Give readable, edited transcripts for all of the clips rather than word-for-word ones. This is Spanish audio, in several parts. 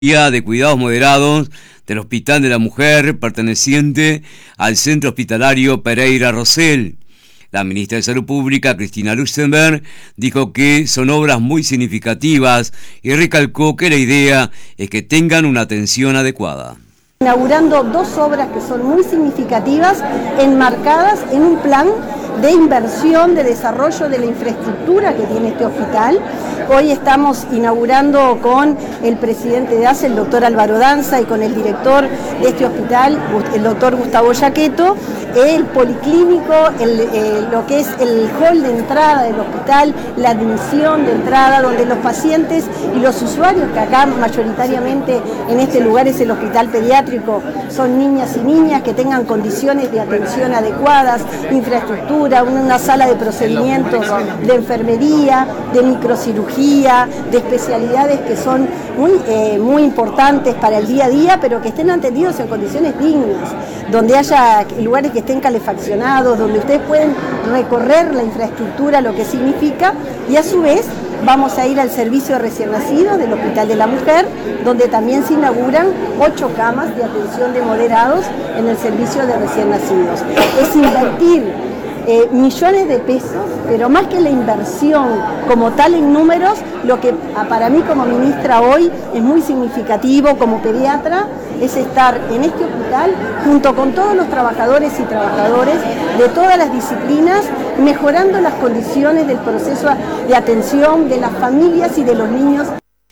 de cuidados moderados del Hospital de la Mujer perteneciente al Centro Hospitalario Pereira Rosell. La ministra de Salud Pública, Cristina Luchtenberg, dijo que son obras muy significativas y recalcó que la idea es que tengan una atención adecuada. Inaugurando dos obras que son muy significativas, enmarcadas en un plan de inversión, de desarrollo de la infraestructura que tiene este hospital. Hoy estamos inaugurando con el presidente de ACE, el doctor Álvaro Danza, y con el director de este hospital, el doctor Gustavo Yaqueto, el policlínico, lo que es el hall de entrada del hospital, la admisión de entrada, donde los pacientes y los usuarios, que acá mayoritariamente en este lugar es el hospital pediátrico, son niñas y niñas que tengan condiciones de atención adecuadas, infraestructura, una sala de procedimientos de enfermería, de microcirugía, de especialidades que son muy importantes para el día a día, pero que estén atendidos en condiciones dignas, donde haya lugares que estén calefaccionados, donde ustedes pueden recorrer la infraestructura, lo que significa, y a su vez vamos a ir al servicio de recién nacidos del Hospital de la Mujer, donde también se inauguran 8 camas de atención de moderados en el servicio de recién nacidos. Es invertir millones de pesos, pero más que la inversión como tal en números, lo que para mí como ministra hoy es muy significativo como pediatra, es estar en este hospital junto con todos los trabajadores y trabajadoras de todas las disciplinas, mejorando las condiciones del proceso de atención de las familias y de los niños.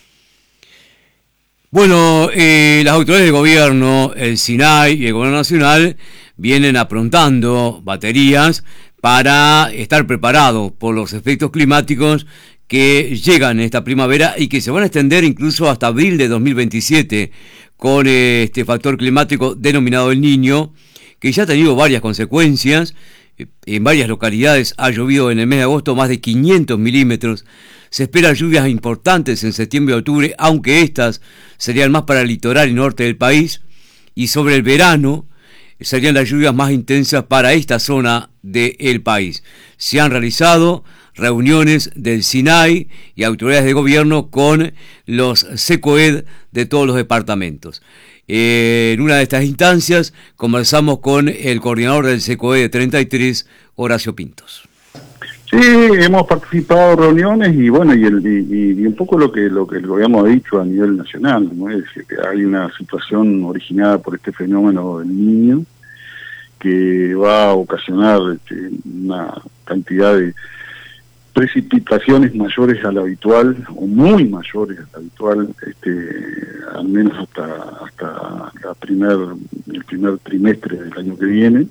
Bueno, las autoridades de gobierno, el SINAI y el gobierno nacional vienen aprontando baterías para estar preparados por los efectos climáticos que llegan en esta primavera y que se van a extender incluso hasta abril de 2027 con este factor climático denominado El Niño, que ya ha tenido varias consecuencias. En varias localidades ha llovido en el mes de agosto más de 500 milímetros. Se esperan lluvias importantes en septiembre y octubre, aunque estas serían más para el litoral y norte del país. Y sobre el verano serían las lluvias más intensas para esta zona del país. Se han realizado reuniones del SINAI y autoridades de gobierno con los SECOED de todos los departamentos. En una de estas instancias conversamos con el coordinador del SECOED 33, Horacio Pintos. Sí, hemos participado en reuniones y bueno, y un poco lo que el gobierno ha dicho a nivel nacional, ¿no? Es decir, que hay una situación originada por este fenómeno del Niño que va a ocasionar una cantidad de precipitaciones mayores a lo habitual, o muy mayores a lo habitual, al menos hasta el primer trimestre del año que viene.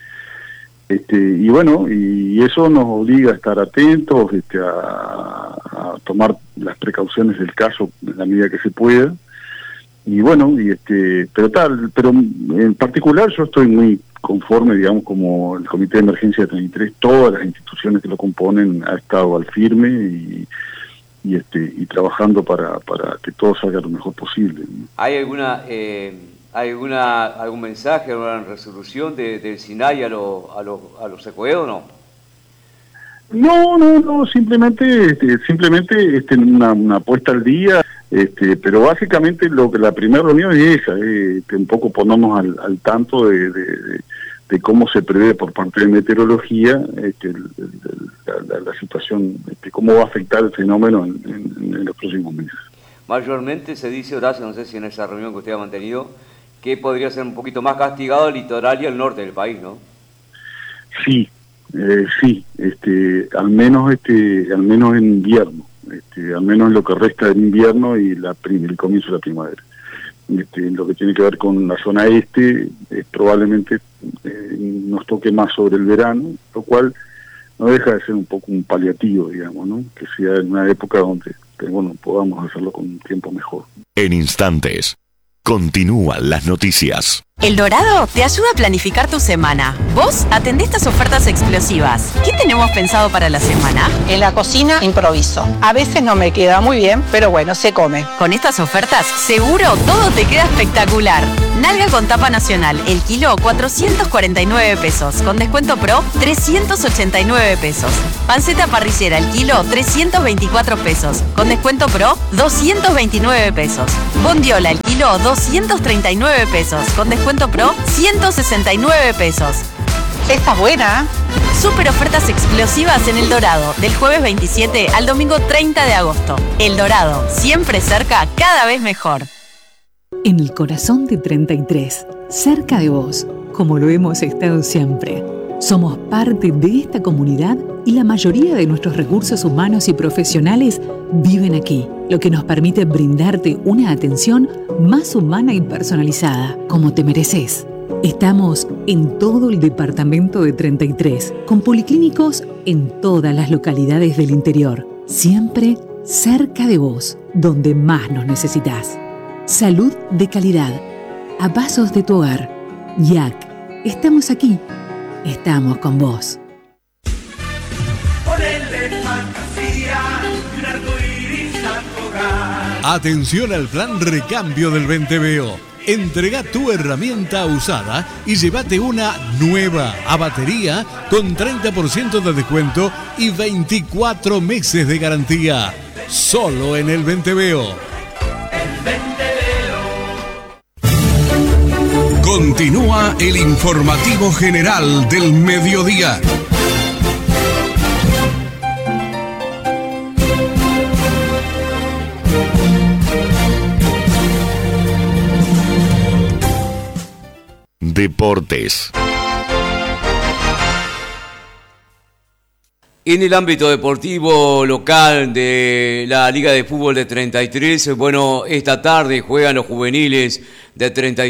Y bueno, y eso nos obliga a estar atentos, a tomar las precauciones del caso en la medida que se pueda. Y bueno, pero en particular yo estoy muy conforme, digamos, como el Comité de Emergencia 33, todas las instituciones que lo componen ha estado al firme y trabajando para que todo salga lo mejor posible, ¿no? ¿Hay algún mensaje, alguna resolución del SINAI a los SECOED o no? No, simplemente una puesta al día, pero básicamente la primera reunión es esa, un poco ponernos al tanto de cómo se prevé por parte de meteorología la situación, cómo va a afectar el fenómeno en los próximos meses. Mayormente se dice, Horacio, no sé si en esa reunión que usted ha mantenido, que podría ser un poquito más castigado el litoral y el norte del país, ¿no? Sí, al menos en invierno, al menos en lo que resta del invierno y el comienzo de la primavera. Lo que tiene que ver con la zona este, probablemente nos toque más sobre el verano, lo cual no deja de ser un poco un paliativo, digamos, ¿no? Que sea en una época donde podamos hacerlo con un tiempo mejor. En instantes, continúan las noticias. El Dorado te ayuda a planificar tu semana. Vos atendés estas ofertas explosivas. ¿Qué tenemos pensado para la semana? En la cocina improviso. A veces no me queda muy bien, pero bueno, se come. Con estas ofertas, seguro todo te queda espectacular. Nalga con tapa nacional, el kilo 449 pesos. Con descuento pro, 389 pesos. Panceta parrillera, el kilo 324 pesos. Con descuento pro, 229 pesos. Bondiola, el kilo 239 pesos. Con descuento pro, 169 pesos. Esta es buena. Super ofertas explosivas en El Dorado, del jueves 27 al domingo 30 de agosto. El Dorado, siempre cerca, cada vez mejor. En el corazón de 33, cerca de vos, como lo hemos estado siempre. Somos parte de esta comunidad y la mayoría de nuestros recursos humanos y profesionales viven aquí, lo que nos permite brindarte una atención más humana y personalizada, como te mereces. Estamos en todo el departamento de 33, con policlínicos en todas las localidades del interior, siempre cerca de vos, donde más nos necesitas. Salud de calidad, a pasos de tu hogar. YAC, estamos aquí, estamos con vos. Atención al plan recambio del Venteveo. Entrega tu herramienta usada y llévate una nueva a batería con 30% de descuento y 24 meses de garantía. Solo en el Venteveo. Continúa el informativo general del mediodía. Deportes. En el ámbito deportivo local de la Liga de Fútbol de 33, bueno, esta tarde juegan los juveniles de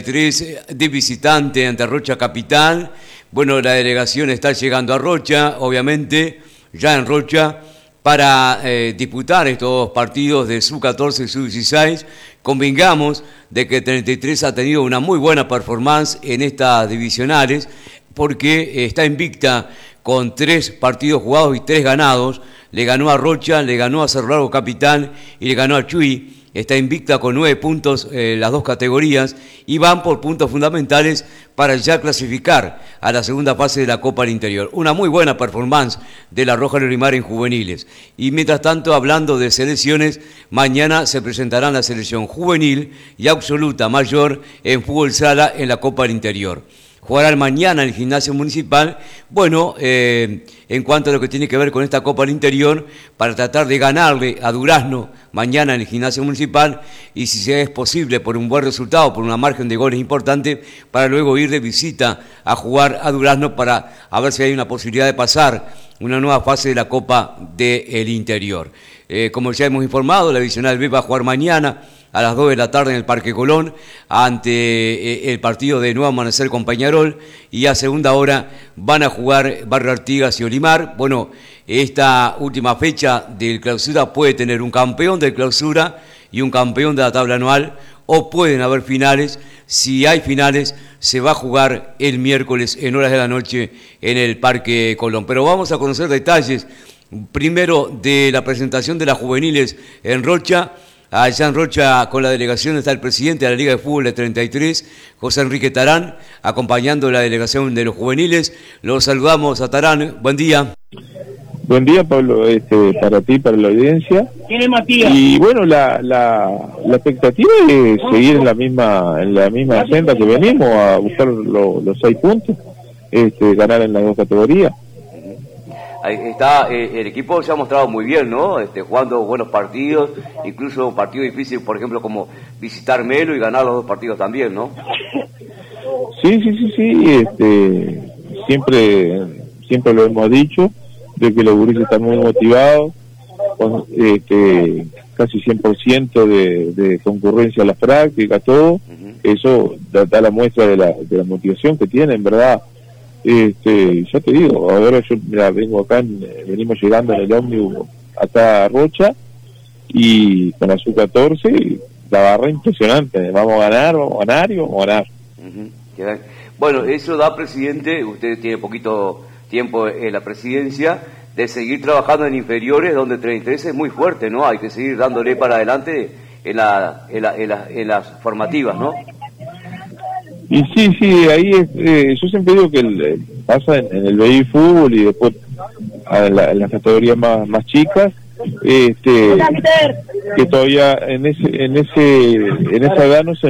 33 de visitante ante Rocha Capital. Bueno, la delegación está llegando a Rocha, obviamente, ya en Rocha, para disputar estos partidos de sub-14 y sub-16. Convengamos de que 33 ha tenido una muy buena performance en estas divisionales, porque está invicta con 3 partidos jugados y 3 ganados. Le ganó a Rocha, le ganó a Cerro Largo Capital y le ganó a Chuy. Está invicta con 9 puntos las dos categorías y van por puntos fundamentales para ya clasificar a la segunda fase de la Copa del Interior. Una muy buena performance de la Roja Lorimar en juveniles. Y mientras tanto, hablando de selecciones, mañana se presentarán la selección juvenil y absoluta mayor en fútbol sala en la Copa del Interior. Jugarán mañana en el gimnasio municipal. Bueno, en cuanto a lo que tiene que ver con esta Copa del Interior, para tratar de ganarle a Durazno mañana en el gimnasio municipal, y si es posible por un buen resultado, por una margen de goles importante, para luego ir de visita a jugar a Durazno para a ver si hay una posibilidad de pasar una nueva fase de la Copa del Interior. Como ya hemos informado, la Divisional B va a jugar mañana a las 2 de la tarde en el Parque Colón ante el partido de Nuevo Amanecer con Peñarol, y a segunda hora van a jugar Barrio Artigas y Olimar. Bueno, esta última fecha del clausura puede tener un campeón del clausura y un campeón de la tabla anual, o pueden haber finales. Si hay finales, se va a jugar el miércoles en horas de la noche en el Parque Colón. Pero vamos a conocer detalles primero de la presentación de las juveniles en Rocha. Allá en Rocha con la delegación está el presidente de la Liga de Fútbol de 33, José Enrique Tarán, acompañando la delegación de los juveniles. Los saludamos a Tarán, buen día. Buen día, Pablo, para ti, para la audiencia. ¿Quién es Matías? Y bueno, la expectativa es seguir en la misma senda que venimos, a buscar los 6 puntos, ganar en las 2 categorías. Ahí está, el equipo se ha mostrado muy bien, ¿no? Jugando buenos partidos, incluso partidos difíciles, por ejemplo, como visitar Melo y ganar los 2 partidos también, ¿no? Sí, siempre lo hemos dicho, de que los gurises están muy motivados, con casi 100% de concurrencia a las prácticas, todo. Eso da la muestra de la motivación que tienen, ¿verdad? Ya te digo, ahora yo vengo acá, venimos llegando en el ómnibus acá a Rocha, y con la sub-14, y la barra impresionante, vamos a ganar y vamos a ganar. Bueno, eso da, presidente, usted tiene poquito tiempo en la presidencia, de seguir trabajando en inferiores, donde 33 es muy fuerte, ¿no? Hay que seguir dándole para adelante en las formativas, ¿no? Y sí, ahí yo siempre digo que pasa en el baby fútbol y después en las categorías más chicas, que todavía en esa edad no se